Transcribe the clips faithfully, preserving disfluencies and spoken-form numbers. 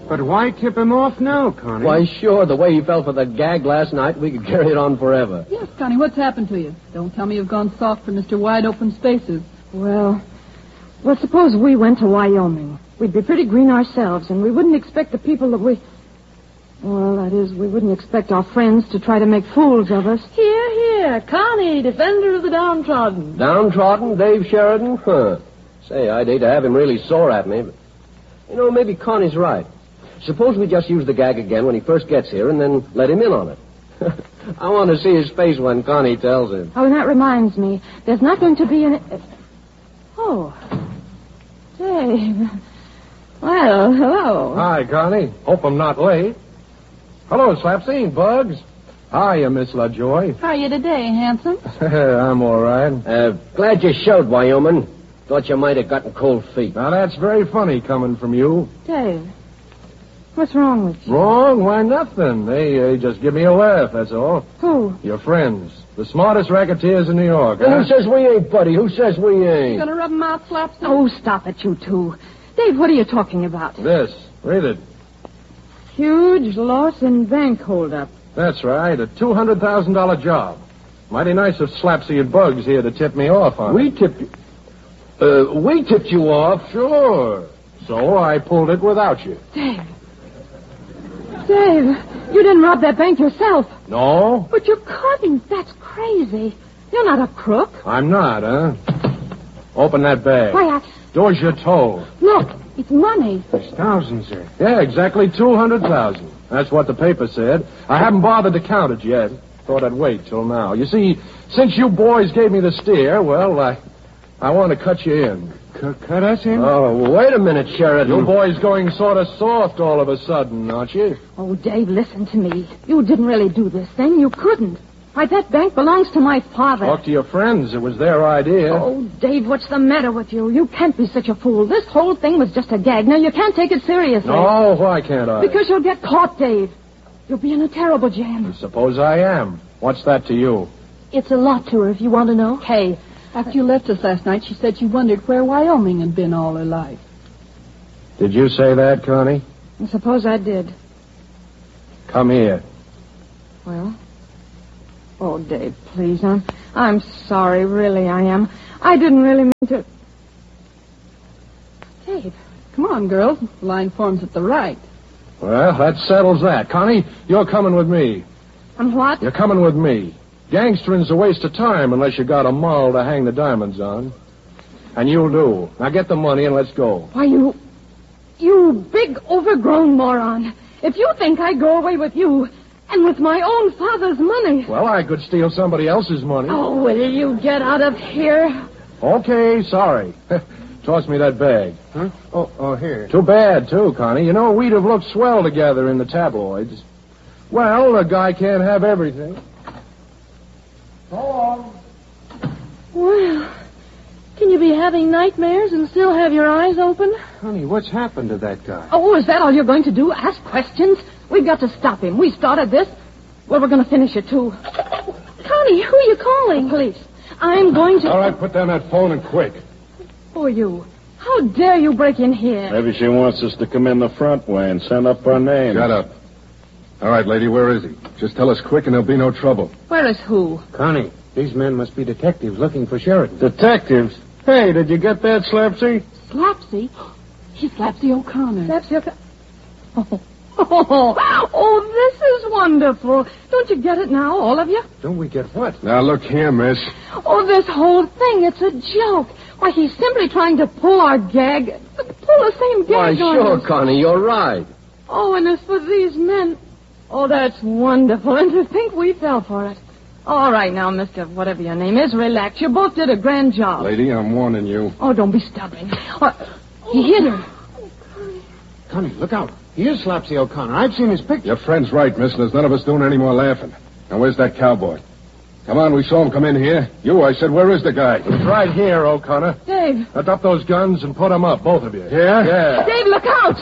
But why tip him off now, Connie? Why, sure, the way he fell for the gag last night, we could carry it on forever. Yes, Connie, what's happened to you? Don't tell me you've gone soft for Mister Wide Open Spaces. Well, well, suppose we went to Wyoming. We'd be pretty green ourselves, and we wouldn't expect the people that we... Well, that is, we wouldn't expect our friends to try to make fools of us. Here, here, Connie, defender of the downtrodden. Downtrodden, Dave Sheridan? Huh. Say, I'd hate to have him really sore at me, but... You know, maybe Connie's right. Suppose we just use the gag again when he first gets here and then let him in on it. I want to see his face when Connie tells him. Oh, and that reminds me. There's not going to be any... Oh. Dave. Well, hello. Hi, Connie. Hope I'm not late. Hello, Slapsy. Bugs. Hiya, Miss LaJoy. How are you today, handsome? I'm all right. Uh, glad you showed, Wyoming. Thought you might have gotten cold feet. Now, that's very funny coming from you. Dave. What's wrong with you? Wrong? Why, nothing. They uh, just give me a laugh, that's all. Who? Your friends. The smartest racketeers in New York, Well, huh? who says we ain't, buddy? Who says we You ain't? gonna rub him out, Slapstick? Oh, stop it, you two. Dave, what are you talking about? This. Read it. Huge loss in bank holdup. That's right. A two hundred thousand dollars job. Mighty nice of Slapsy and Bugs here to tip me off on We it. tipped you... Uh, we tipped you off. Sure. So I pulled it without you. Dave. Dave, you didn't rob that bank yourself. No? But you couldn't. That's crazy. You're not a crook. I'm not, huh? Open that bag. Why, I... Do's your toe. Look, it's money. There's thousands there. Yeah, exactly two hundred thousand. That's what the paper said. I haven't bothered to count it yet. Thought I'd wait till now. You see, since you boys gave me the steer, well, I, I want to cut you in. C- cut us in? Oh, wait a minute, Sheridan. You boys going sort of soft all of a sudden, aren't you? Oh, Dave, listen to me. You didn't really do this thing. You couldn't. Why, that bank belongs to my father. Talk to your friends. It was their idea. Oh, Dave, what's the matter with you? You can't be such a fool. This whole thing was just a gag. Now, you can't take it seriously. No, why can't I? Because you'll get caught, Dave. You'll be in a terrible jam. Suppose I am. What's that to you? It's a lot to her, if you want to know. Hey, after you left us last night, she said she wondered where Wyoming had been all her life. Did you say that, Connie? I suppose I did. Come here. Well? Oh, Dave, please. I'm, I'm sorry. Really, I am. I didn't really mean to... Dave, come on, girls. The line forms at the right. Well, that settles that. Connie, you're coming with me. And what? You're coming with me. Gangstering's a waste of time unless you got a moral to hang the diamonds on. And you'll do. Now get the money and let's go. Why, you... You big, overgrown moron. If you think I go away with you... And with my own father's money. Well, I could steal somebody else's money. Oh, will you get out of here? Okay, sorry. Toss me that bag. Huh? Oh, oh, here. Too bad, too, Connie. You know, we'd have looked swell together in the tabloids. Well, a guy can't have everything. Go on. Well, can you be having nightmares and still have your eyes open? Honey, what's happened to that guy? Oh, is that all you're going to do? Ask questions? We've got to stop him. We started this. Well, we're going to finish it, too. Connie, who are you calling? The police. I'm going to... All right, put down that phone and quick. Who are you? How dare you break in here? Maybe she wants us to come in the front way and send up our names. Shut up. All right, lady, where is he? Just tell us quick and there'll be no trouble. Where is who? Connie, these men must be detectives looking for Sheridan. Detectives? Hey, did you get that, Slapsy? Slapsy? He's Slapsy O'Connor. Slapsy O'Connor. Oh. Oh, oh, this is wonderful. Don't you get it now, all of you? Don't we get what? Now, look here, miss. Oh, this whole thing, it's a joke. Why, he's simply trying to pull our gag, pull the same Why, gag on sure, us. Connie, you're right. Oh, and as for these men, oh, that's wonderful. And to think we fell for it. All right now, Mister Whatever your name is, relax. You both did a grand job. Lady, I'm warning you. Oh, don't be stubborn. Oh, he hit her. Connie, look out. He is Slapsy O'Connor. I've seen his picture. Your friend's right, miss. There's none of us doing any more laughing. Now, where's that cowboy? Come on, we saw him come in here. You, I said, where is the guy? He's right here, O'Connor. Dave. Now, drop those guns and put them up, both of you. Yeah? Yeah. Dave, look out!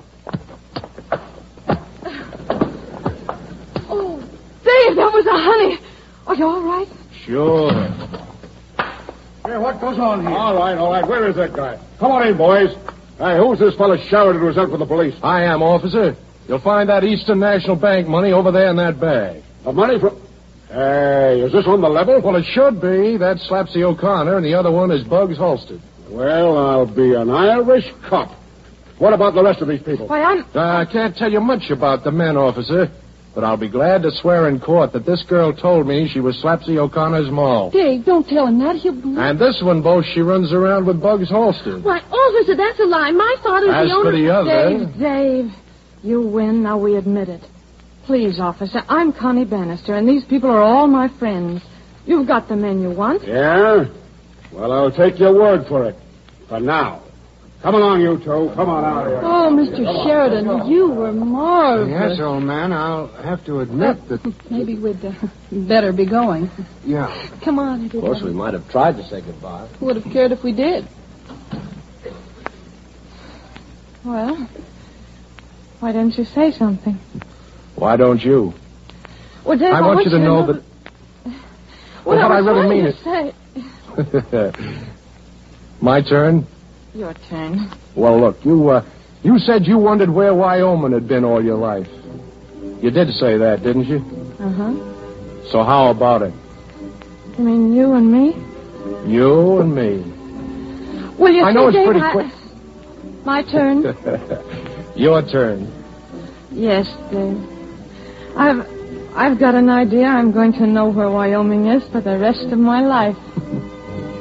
Oh, Dave, that was a honey. Are you all right? Sure. Hey, what goes on here? All right, all right. Where is that guy? Come on in, boys. Hey, who's this fellow Sheridan who's out for the police? I am, officer. You'll find that Eastern National Bank money over there in that bag. The money from... Hey, is this on the level? Well, it should be. That's Slapsy O'Connor, and the other one is Bugs Halstead. Well, I'll be an Irish cop. What about the rest of these people? Why, I'm... Uh, I can't tell you much about the men, officer, but I'll be glad to swear in court that this girl told me she was Slapsy O'Connor's ma. Dave, don't tell him that. He'll believe. And this one boasts she runs around with Bugs Halstead. Why, officer, that's a lie. My father's As the owner... for the other... Dave, Dave, you win. Now we admit it. Please, officer, I'm Connie Bannister, and these people are all my friends. You've got the men you want. Yeah? Well, I'll take your word for it. For now. Come along, you two. Come on out here. Oh, Mister Sheridan, you were marvelous. Yes, old man, I'll have to admit that... Maybe we'd uh, better be going. Yeah. Come on, Of course, we might have tried to say goodbye. Who would have cared if we did? Well, why didn't you say something? Why don't you? Well, Dave, I want you to know that... What, Well, I what I was really trying mean to is- say. My turn? Your turn. Well, look, you, uh, you said you wondered where Wyoming had been all your life. You did say that, didn't you? Uh-huh. So how about it? You mean you and me? You and me. Well, you I see, know it's Dave, pretty I- quick. My turn? Your turn. Yes, Dave. I've... I've got an idea I'm going to know where Wyoming is for the rest of my life.